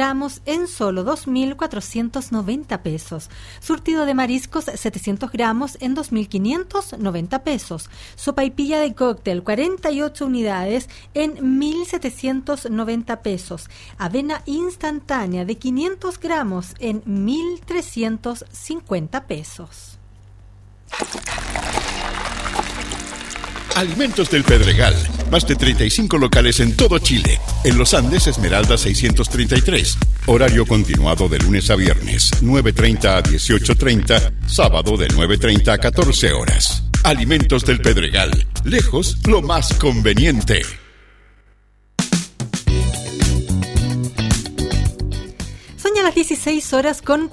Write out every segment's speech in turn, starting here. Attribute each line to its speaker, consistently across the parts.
Speaker 1: gramos en solo 2.490 pesos. Surtido de mariscos 700 gramos en 2.590 pesos. Sopaipilla de cóctel 48 unidades en 1.790 pesos. Avena instantánea de 500 gramos en 1.350 pesos.
Speaker 2: Alimentos del Pedregal. Más de 35 locales en todo Chile. En Los Andes, Esmeralda 633. Horario continuado de lunes a viernes, 9:30 a 18:30. Sábado de 9:30 a 14 horas. Alimentos del Pedregal. Lejos, lo más conveniente.
Speaker 1: Son ya las 16 horas con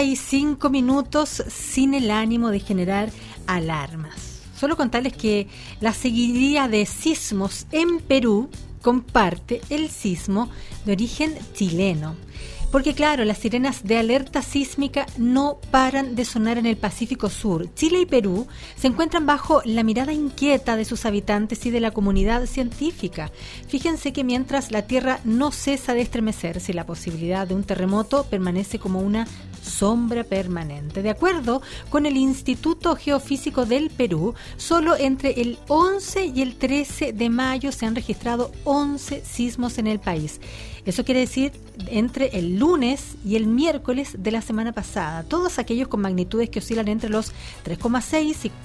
Speaker 1: 45 minutos sin el ánimo de generar alarmas. Solo contarles que la seguidilla de sismos en Perú comparte el sismo de origen chileno. Porque claro, las sirenas de alerta sísmica no paran de sonar en el Pacífico Sur. Chile y Perú se encuentran bajo la mirada inquieta de sus habitantes y de la comunidad científica. Fíjense que mientras la Tierra no cesa de estremecerse, la posibilidad de un terremoto permanece como una sombra permanente. De acuerdo con el Instituto Geofísico del Perú, solo entre el 11 y el 13 de mayo se han registrado 11 sismos en el país. Eso quiere decir entre el lunes y el miércoles de la semana pasada, todos aquellos con magnitudes que oscilan entre los 3,6 y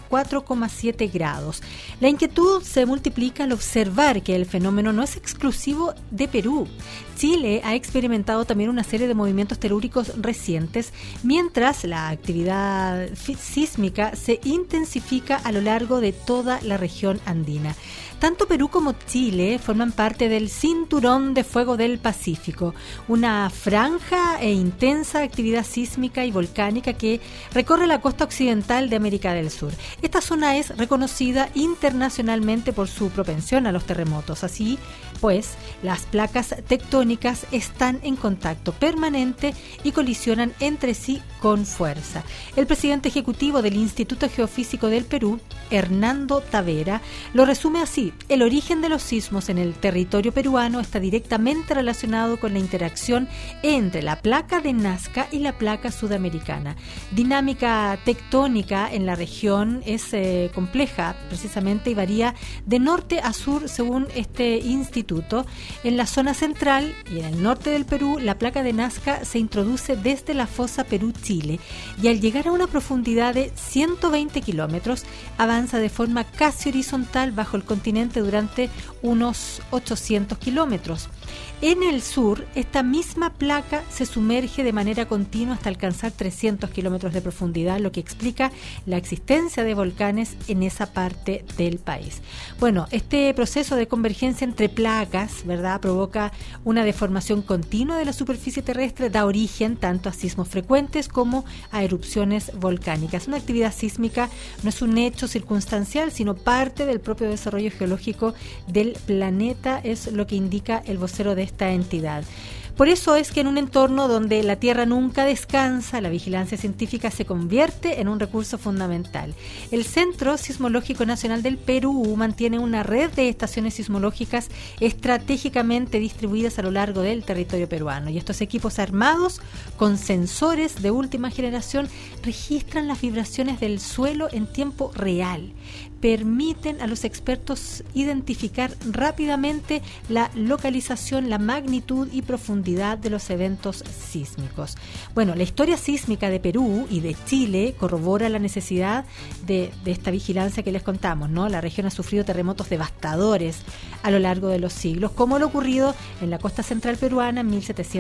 Speaker 1: 4,7 grados. La inquietud se multiplica al observar que el fenómeno no es exclusivo de Perú. Chile ha experimentado también una serie de movimientos telúricos recientes, mientras la actividad sísmica se intensifica a lo largo de toda la región andina. Tanto Perú como Chile forman parte del Cinturón de Fuego del Pacífico, una franja e intensa actividad sísmica y volcánica que recorre la costa occidental de América del Sur. Esta zona es reconocida internacionalmente por su propensión a los terremotos. Así pues, las placas tectónicas están en contacto permanente y colisionan entre sí con fuerza. El presidente ejecutivo del Instituto Geofísico del Perú, Hernando Tavera, lo resume así: el origen de los sismos en el territorio peruano está directamente relacionado con la interacción entre la placa de Nazca y la placa sudamericana. Dinámica tectónica en la región es compleja precisamente y varía de norte a sur según este instituto. En la zona central y en el norte del Perú, la placa de Nazca se introduce desde la fosa Perú-Chile y al llegar a una profundidad de 120 kilómetros avanza de forma casi horizontal bajo el continente durante unos 800 kilómetros. En el sur, esta misma placa se sumerge de manera continua hasta alcanzar 300 kilómetros de profundidad, lo que explica la existencia de volcanes en esa parte del país. Bueno, este proceso de convergencia entre placas, ¿verdad?, provoca una deformación continua de la superficie terrestre, da origen tanto a sismos frecuentes como a erupciones volcánicas. Una actividad sísmica no es un hecho circunstancial, sino parte del propio desarrollo geológico del planeta, es lo que indica el vocero de esta entidad. Por eso es que en un entorno donde la Tierra nunca descansa, la vigilancia científica se convierte en un recurso fundamental. El Centro Sismológico Nacional del Perú mantiene una red de estaciones sismológicas estratégicamente distribuidas a lo largo del territorio peruano. Y estos equipos armados con sensores de última generación registran las vibraciones del suelo en tiempo real. Permiten a los expertos identificar rápidamente la localización, la magnitud y profundidad de los eventos sísmicos. Bueno, la historia sísmica de Perú y de Chile corrobora la necesidad de esta vigilancia que les contamos, ¿no? La región ha sufrido terremotos devastadores a lo largo de los siglos, como lo ocurrido en la costa central peruana en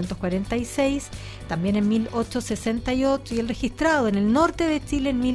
Speaker 1: 1746, también en 1868 y el registrado en el norte de Chile en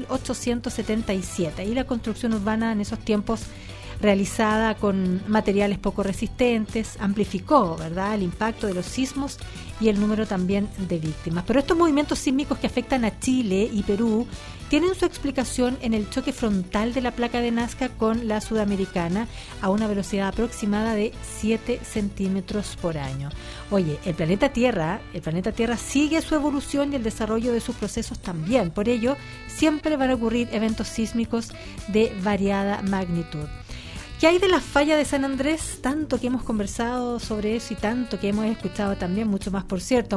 Speaker 1: 1877. Y la construcción urbana en esos tiempos, realizada con materiales poco resistentes, amplificó, ¿verdad?, el impacto de los sismos y el número también de víctimas. Pero estos movimientos sísmicos que afectan a Chile y Perú tienen su explicación en el choque frontal de la placa de Nazca con la sudamericana a una velocidad aproximada de 7 centímetros por año. Oye, el planeta Tierra sigue su evolución y el desarrollo de sus procesos también. Por ello, siempre van a ocurrir eventos sísmicos de variada magnitud. ¿Qué hay de la falla de San Andrés? Tanto que hemos conversado sobre eso y tanto que hemos escuchado también, mucho más por cierto.